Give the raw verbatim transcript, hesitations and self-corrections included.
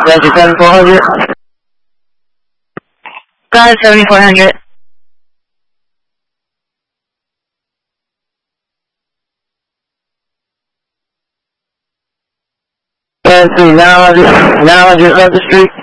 Roger, seventy-four hundred. Got it, seventy-four hundred. Let's see, nine hundred, nine hundred Leather Street.